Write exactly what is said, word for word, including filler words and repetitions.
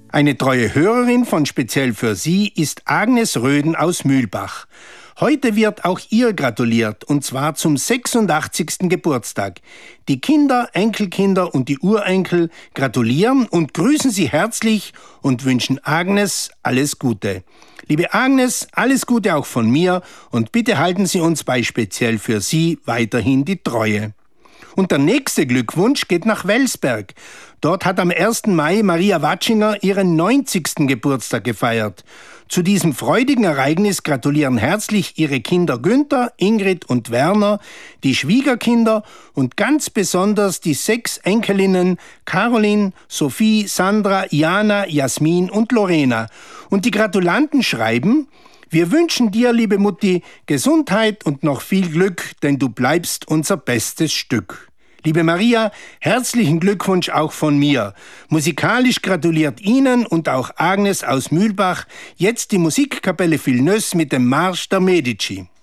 Eine treue Hörerin von Speziell für Sie ist Agnes Röden aus Mühlbach. Heute wird auch ihr gratuliert, und zwar zum sechsundachtzigsten Geburtstag. Die Kinder, Enkelkinder und die Urenkel gratulieren und grüßen Sie herzlich und wünschen Agnes alles Gute. Liebe Agnes, alles Gute auch von mir und bitte halten Sie uns bei Speziell für Sie weiterhin die Treue. Und der nächste Glückwunsch geht nach Welsberg. Dort hat am ersten Mai Maria Watschinger ihren neunzigsten Geburtstag gefeiert. Zu diesem freudigen Ereignis gratulieren herzlich ihre Kinder Günther, Ingrid und Werner, die Schwiegerkinder und ganz besonders die sechs Enkelinnen Caroline, Sophie, Sandra, Jana, Jasmin und Lorena. Und die Gratulanten schreiben: Wir wünschen dir, liebe Mutti, Gesundheit und noch viel Glück, denn du bleibst unser bestes Stück. Liebe Maria, herzlichen Glückwunsch auch von mir. Musikalisch gratuliert Ihnen und auch Agnes aus Mühlbach jetzt die Musikkapelle Villeneuve mit dem Marsch der Medici.